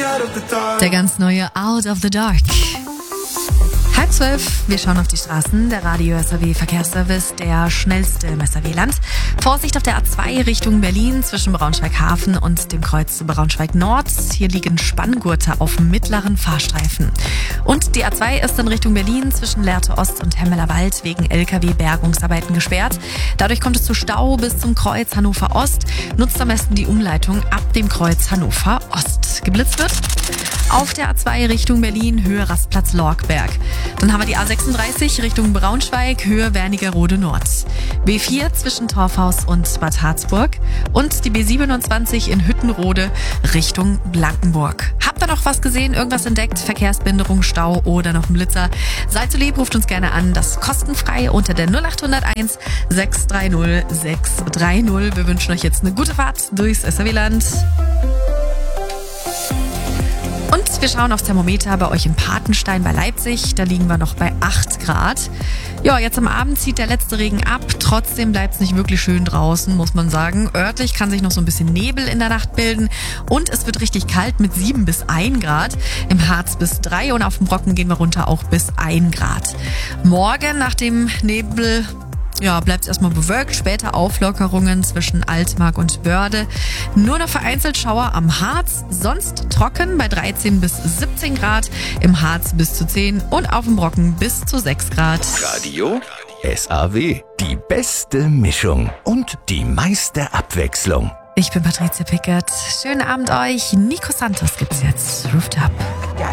Der ganz neue Out of the Dark. 11:30, wir schauen auf die Straßen. Der Radio SAW Verkehrsservice, der schnellste im SAW-Land. Vorsicht auf der A2 Richtung Berlin zwischen Braunschweig-Hafen und dem Kreuz Braunschweig-Nord. Hier liegen Spanngurte auf mittleren Fahrstreifen. Und die A2 ist in Richtung Berlin zwischen Lehrte Ost und Hemmeler Wald wegen LKW-Bergungsarbeiten gesperrt. Dadurch kommt es zu Stau bis zum Kreuz Hannover Ost. Nutzt am besten die Umleitung ab dem Kreuz Hannover Ost. Geblitzt wird auf der A2 Richtung Berlin, Höhe Rastplatz Lorkberg. Dann haben wir die A36 Richtung Braunschweig, Höhe Wernigerode Nord. B4 zwischen Torfhaus und Bad Harzburg und die B27 in Hüttenrode Richtung Blankenburg. Habt ihr noch was gesehen, irgendwas entdeckt? Verkehrsbehinderung, Stau oder noch ein Blitzer? Seid so lieb, ruft uns gerne an, das kostenfrei unter der 0801 630 630. Wir wünschen euch jetzt eine gute Fahrt durchs SAW-Land. Und wir schauen aufs Thermometer bei euch in Patenstein bei Leipzig. Da liegen wir noch bei 8 Grad. Ja, jetzt am Abend zieht der letzte Regen ab. Trotzdem bleibt es nicht wirklich schön draußen, muss man sagen. Örtlich kann sich noch so ein bisschen Nebel in der Nacht bilden. Und es wird richtig kalt mit 7 bis 1 Grad. Im Harz bis 3 und auf dem Brocken gehen wir runter auch bis 1 Grad. Morgen nach dem Nebel bleibt es erstmal bewölkt, später Auflockerungen zwischen Altmark und Börde. Nur noch vereinzelt Schauer am Harz, sonst trocken bei 13 bis 17 Grad, im Harz bis zu 10 und auf dem Brocken bis zu 6 Grad. Radio SAW, die beste Mischung und die meiste Abwechslung. Ich bin Patricia Pickert. Schönen Abend euch. Nico Santos gibt's jetzt. Rooftop.